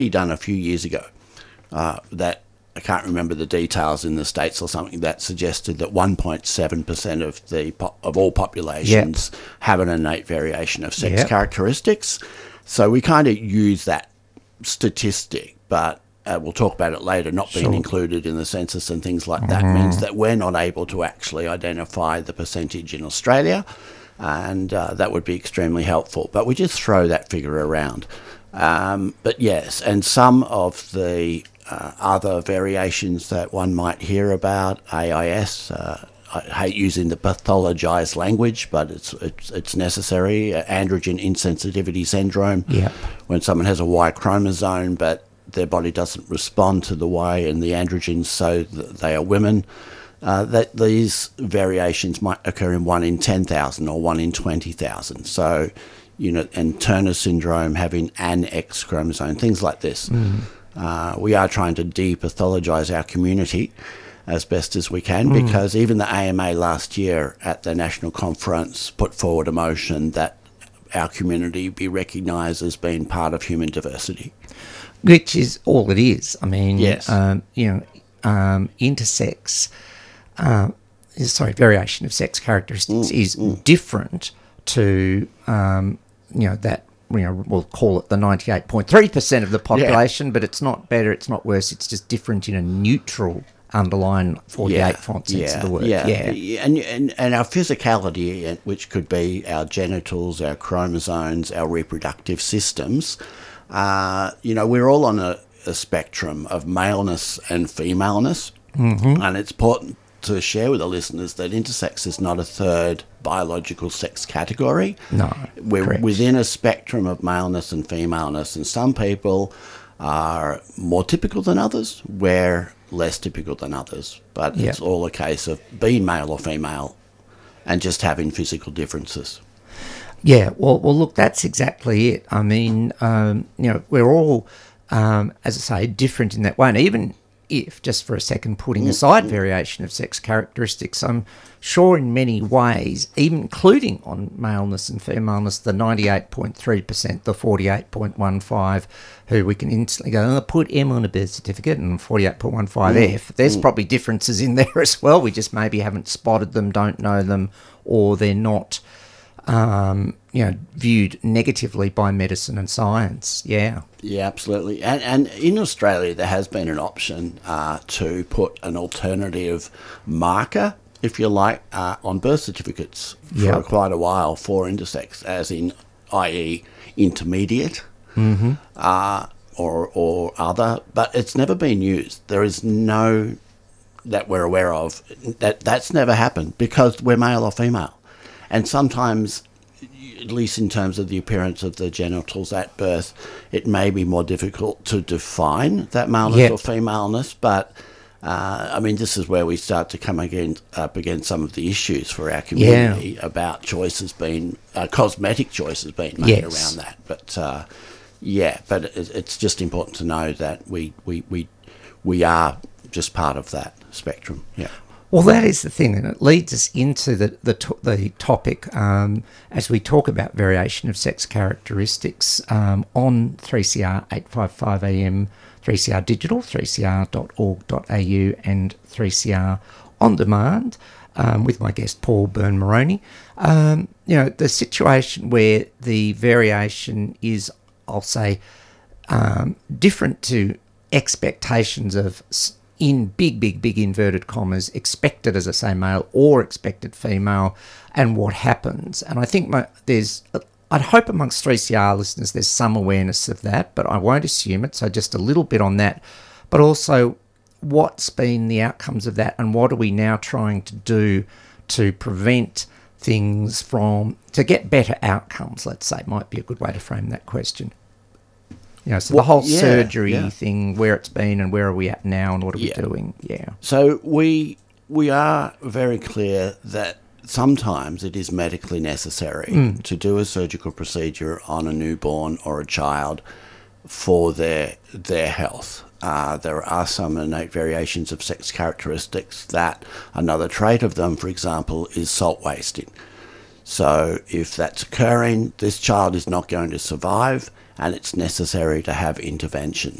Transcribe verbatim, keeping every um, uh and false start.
done a few years ago uh, that I can't remember the details in the States or something that suggested that one point seven percent of the po- of all populations yep. have an innate variation of sex yep. characteristics. So we kind of use that statistic, but uh, we'll talk about it later, not being sure. included in the census and things like that mm. means that we're not able to actually identify the percentage in Australia, and uh, that would be extremely helpful. But we just throw that figure around. Um, but yes, and some of the Uh, other variations that one might hear about, A I S. Uh, I hate using the pathologized language, but it's it's, it's necessary. Uh, androgen insensitivity syndrome, yep. when someone has a Y chromosome, but their body doesn't respond to the Y and the androgens, so that they are women. Uh, that these variations might occur in one in ten thousand or one in twenty thousand. So, you know, and Turner syndrome having an X chromosome, things like this. Mm. Uh, we are trying to depathologize our community as best as we can, mm. because even the A M A last year at the national conference put forward a motion that our community be recognised as being part of human diversity. Which is all it is. I mean, yes. um, you know, um, intersex, uh, sorry, variation of sex characteristics mm, is mm. different to, um, you know, that, you know, we'll call it the ninety-eight point three percent of the population, yeah. but it's not better, it's not worse, it's just different in a neutral underline forty-eight yeah. font sense yeah. of the word. Yeah, yeah. And, and, and our physicality, which could be our genitals, our chromosomes, our reproductive systems, uh, you know, we're all on a, a spectrum of maleness and femaleness, mm-hmm. and it's important to share with the listeners that intersex is not a third biological sex category. No, we're correct. within a spectrum of maleness and femaleness, and some people are more typical than others, we're less typical than others, but yep. it's all a case of being male or female and just having physical differences. Yeah, well, well, look, that's exactly it. I mean, um, you know, we're all, um, as I say, different in that way, and even if, just for a second, putting aside variation of sex characteristics, I'm sure in many ways, even including on maleness and femaleness, the ninety-eight point three percent, the forty-eight point one five, who we can instantly go, oh, put M on a birth certificate, and forty-eight point one five F, there's mm. probably differences in there as well. We just maybe haven't spotted them, don't know them, or they're not um, you know, viewed negatively by medicine and science. Yeah. Yeah, absolutely. And, and in Australia, there has been an option uh, to put an alternative marker, if you like, uh, on birth certificates for yep. quite a while for intersex, as in, that is intermediate mm-hmm. uh, or, or other, but it's never been used. There is no, that we're aware of, that that's never happened because we're male or female. And sometimes, at least in terms of the appearance of the genitals at birth, it may be more difficult to define that maleness yep. or femaleness. But, uh, I mean, this is where we start to come against, up against some of the issues for our community yeah. about choices being, uh, cosmetic choices being made yes. around that. But, uh, yeah, but it, it's just important to know that we, we, we, we are just part of that spectrum. Yeah. Well, that is the thing, and it leads us into the the, to- the topic um, as we talk about variation of sex characteristics um, on three C R eight fifty-five A M, three C R Digital, three c r dot org dot a u, and three C R On Demand um, with my guest Paul Byrne-Moroney. Um, you know, the situation where the variation is, I'll say, um, different to expectations of in big, big, big inverted commas, expected, as I say, male or expected female, and what happens. And I think my, there's, I'd hope amongst three C R listeners there's some awareness of that, but I won't assume it, so just a little bit on that. But also, what's been the outcomes of that, and what are we now trying to do to prevent things from, to get better outcomes, let's say, might be a good way to frame that question. You know, so well, the whole yeah, surgery yeah. thing, where it's been and where are we at now and what are yeah. we doing? Yeah. So we we are very clear that sometimes it is medically necessary mm. to do a surgical procedure on a newborn or a child for their their health. Uh, there are some innate variations of sex characteristics that another trait of them, for example, is salt wasting. So if that's occurring, this child is not going to survive, and it's necessary to have interventions.